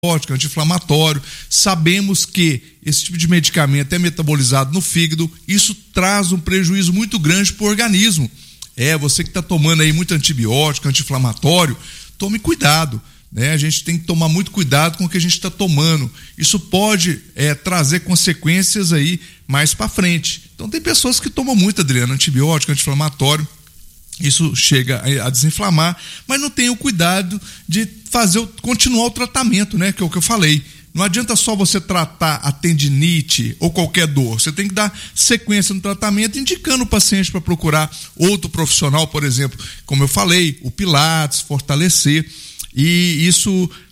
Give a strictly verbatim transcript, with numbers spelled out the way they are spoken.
anti-inflamatório. Sabemos que esse tipo de medicamento é metabolizado no fígado, isso traz um prejuízo muito grande para o organismo. É, você que está tomando aí muito antibiótico, anti-inflamatório, tome cuidado, né? A gente tem que tomar muito cuidado com o que a gente está tomando. Isso pode é, trazer consequências aí mais para frente. Então tem pessoas que tomam muito, Adriano, antibiótico, anti-inflamatório. Isso chega a desinflamar, mas não tem o cuidado de fazer, continuar o tratamento, né? Que é o que eu falei. Não adianta só você tratar a tendinite ou qualquer dor. Você tem que dar sequência no tratamento, indicando o paciente para procurar outro profissional, por exemplo, como eu falei, o Pilates, fortalecer. E isso